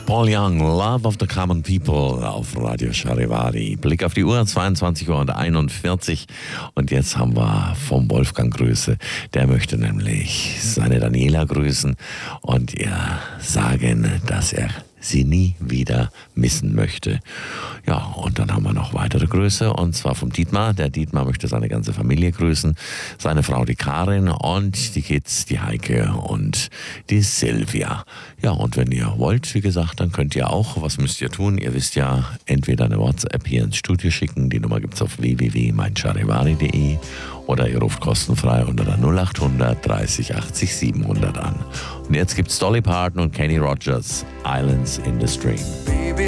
Paul Young, Love of the Common People auf Radio Charivari. Blick auf die Uhr, 22:41 und jetzt haben wir vom Wolfgang Grüße. Der möchte nämlich seine Daniela grüßen und ihr sagen, dass er sie nie wieder missen möchte. Ja, und dann haben wir noch weitere Grüße, und zwar vom Dietmar. Der Dietmar möchte seine ganze Familie grüßen, seine Frau, die Karin, und die Kids, die Heike und die Silvia. Ja, und wenn ihr wollt, wie gesagt, dann könnt ihr auch, was müsst ihr tun? Ihr wisst ja, entweder eine WhatsApp hier ins Studio schicken, die Nummer gibt's auf www.meincharivari.de, oder ihr ruft kostenfrei unter der 0800 30 80 700 an. Und jetzt gibt's Dolly Parton und Kenny Rogers, Islands in the Stream.